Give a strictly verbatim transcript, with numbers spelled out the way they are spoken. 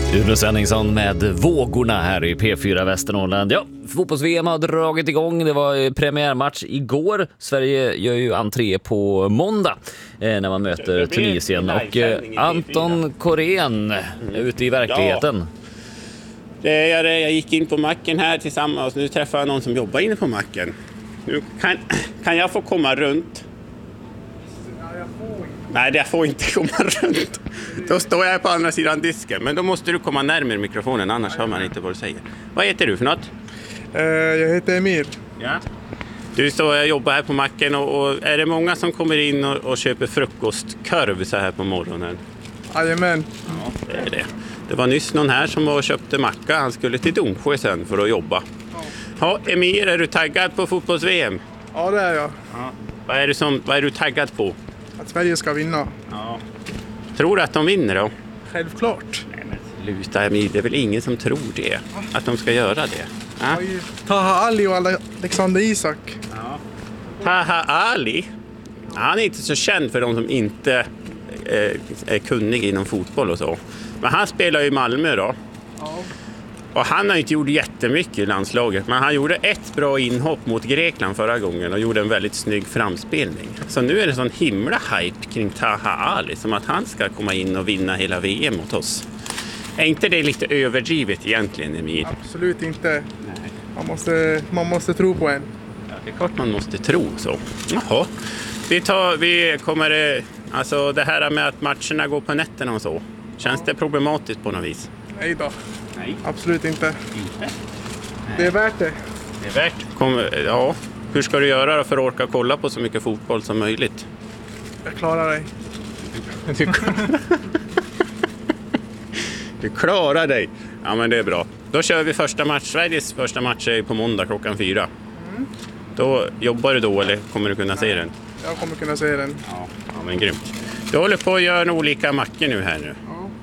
Uno Svenningsson med Vågorna här i P fyra Västernorrland. Ja, fotbolls-V M har dragit igång. Det var premiärmatch igår. Sverige gör ju entré på måndag eh, när man möter Tunisien. Och eh, Anton Korén är ute i verkligheten. Ja. Det är, jag gick in på macken här tillsammans. Nu träffar jag någon som jobbar inne på macken. Nu kan, kan jag få komma runt? Nej, jag får inte komma runt. Då står jag på andra sidan disken. Men då måste du komma närmare mikrofonen, annars hör man inte vad du säger. Vad heter du för något? Uh, jag heter Emir. Ja. Du står och jobbar här på macken. Och, och är det många som kommer in och, och köper frukostkorv så här på morgonen? Jajamän. Ja, det är det. Det var nyss någon här som var och köpte macka. Han skulle till Domsjö sen för att jobba. Ja, Emir, är du taggad på fotbolls-V M? Ja, det är jag. Ja. Vad är du som, vad är du taggad på? Att Sverige ska vinna. Ja. Tror du att de vinner då? Självklart. Nej, men sluta Emil, det är väl ingen som tror det. Att de ska göra det. Ja? Taha Ali och Alexander Isak. Ja. Taha Ali? Han är inte så känd för de som inte är, är kunniga inom fotboll och så. Men han spelar ju i Malmö då. Ja. Och han har inte gjort jättemycket i landslaget. Men han gjorde ett bra inhopp mot Grekland förra gången. Och gjorde en väldigt snygg framspelning. Så nu är det sån himla hype kring Taha Ali. Som att han ska komma in och vinna hela V M mot oss. Är inte det lite överdrivet egentligen, Emil? Absolut inte. Nej. Man måste, man måste tro på en. Ja, det är klart man måste tro så. Jaha. Vi, tar, vi kommer... Alltså det här med att matcherna går på nätterna och så. Känns det problematiskt på något vis? Nej då. Nej. Absolut inte. Inte? Det är värt det. Det är värt. Kom, ja. Hur ska du göra då för att orka kolla på så mycket fotboll som möjligt? Jag klarar dig. Du, du klarar dig. Ja, men det är bra. Då kör vi första match. Sveriges första match är på måndag klockan fyra. Mm. Då jobbar du då eller kommer du kunna se den? Jag kommer kunna se den. Ja, ja men grymt. Du håller på att göra olika mackor nu här nu.